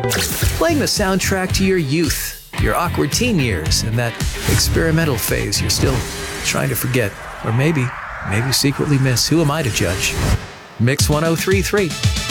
Playing the soundtrack to your youth, your awkward teen years, and that experimental phase you're still trying to forget, or maybe secretly miss. Who am I to judge? Mix 1033.